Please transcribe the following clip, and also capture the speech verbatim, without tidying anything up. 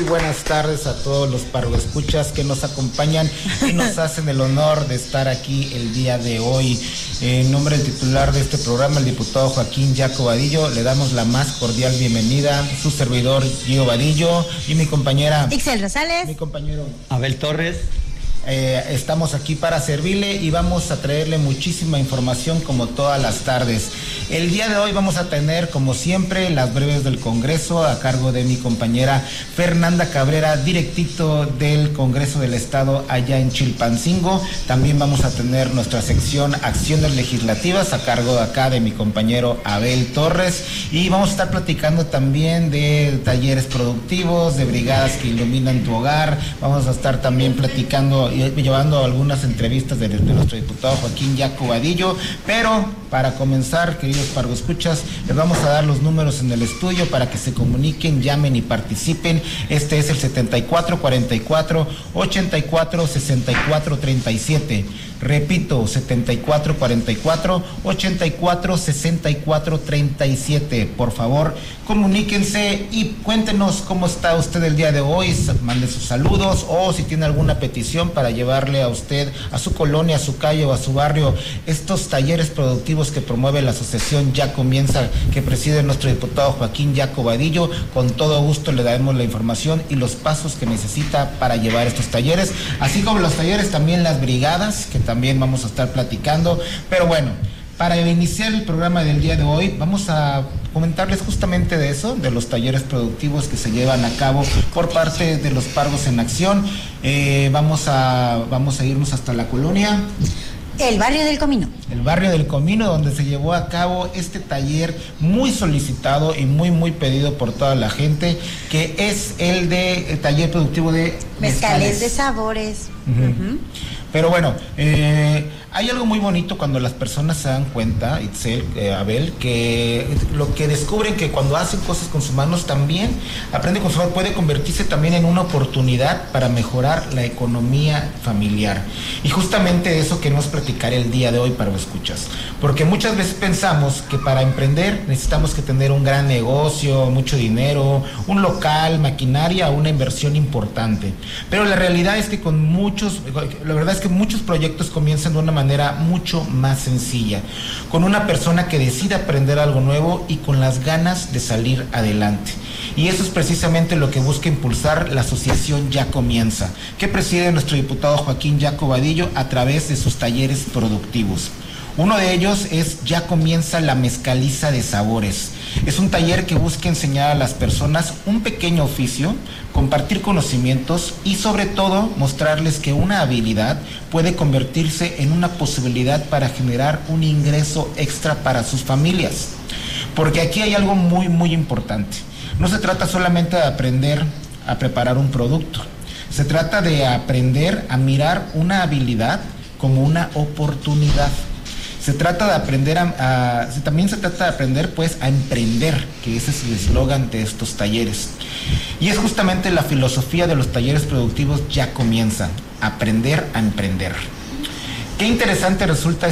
buenas tardes a todos los parroescuchas que nos acompañan y nos hacen el honor de estar aquí el día de hoy. En nombre del titular de este programa, el diputado Joaquín Yaco Vadillo, le damos la más cordial bienvenida, su servidor Gio Vadillo y mi compañera Ixel Rosales, mi compañero Abel Torres. Eh, estamos aquí para servirle y vamos a traerle muchísima información como todas las tardes. El día de hoy vamos a tener, como siempre, las breves del Congreso a cargo de mi compañera Fernanda Cabrera, directito del Congreso del Estado allá en Chilpancingo. También vamos a tener nuestra sección Acciones Legislativas a cargo de acá de mi compañero Abel Torres, y vamos a estar platicando también de talleres productivos, de brigadas que iluminan tu hogar. Vamos a estar también platicando y llevando algunas entrevistas de, de nuestro diputado Joaquín Yaco Vadillo. Pero para comenzar, queridos parroescuchas, les vamos a dar los números en el estudio para que se comuniquen, llamen y participen. Este es el setenta y cuatro cuarenta y cuatro ochenta y cuatro sesenta y cuatro treinta y siete. Repito, setenta y cuatro cuarenta y cuatro ochenta y cuatro sesenta y cuatro treinta y siete. Por favor, comuníquense y cuéntenos cómo está usted el día de hoy. Mande sus saludos, o si tiene alguna petición para llevarle a usted, a su colonia, a su calle o a su barrio, estos talleres productivos que promueve la asociación Ya Comienza, que preside nuestro diputado Joaquín Yaco Vadillo. Con todo gusto le daremos la información y los pasos que necesita para llevar estos talleres, así como los talleres, también las brigadas, que también vamos a estar platicando. Pero bueno, para iniciar el programa del día de hoy, vamos a comentarles justamente de eso, de los talleres productivos que se llevan a cabo por parte de los Pargos en Acción. Eh, vamos a, vamos a irnos hasta la colonia. El barrio del Comino. El barrio del Comino, donde se llevó a cabo este taller muy solicitado y muy, muy pedido por toda la gente, que es el de el taller productivo de Mezcales, mezcales de sabores. Uh-huh. Uh-huh. Pero bueno, eh, hay algo muy bonito cuando las personas se dan cuenta, Itzel, eh, Abel, que lo que descubren que cuando hacen cosas con sus manos también, aprenden con su mano, puede convertirse también en una oportunidad para mejorar la economía familiar. Y justamente eso queremos platicar el día de hoy para los escuchas, porque muchas veces pensamos que para emprender necesitamos que tener un gran negocio, mucho dinero, un local, maquinaria, una inversión importante. Pero la realidad es que con muchos, la verdad es que muchos proyectos comienzan de una manera mucho más sencilla, con una persona que decide aprender algo nuevo y con las ganas de salir adelante. Y eso es precisamente lo que busca impulsar la asociación Ya Comienza, que preside nuestro diputado Joaquín Yaco Vadillo a través de sus talleres productivos. Uno de ellos es Ya Comienza la Mezcaliza de Sabores. Es un taller que busca enseñar a las personas un pequeño oficio, compartir conocimientos y sobre todo mostrarles que una habilidad puede convertirse en una posibilidad para generar un ingreso extra para sus familias. Porque aquí hay algo muy, muy importante. No se trata solamente de aprender a preparar un producto. Se trata de aprender a mirar una habilidad como una oportunidad. Se trata de aprender a, a también se trata de aprender pues a emprender, que ese es el eslogan de estos talleres. Y es justamente la filosofía de los talleres productivos Ya Comienza, aprender a emprender. Qué interesante resulta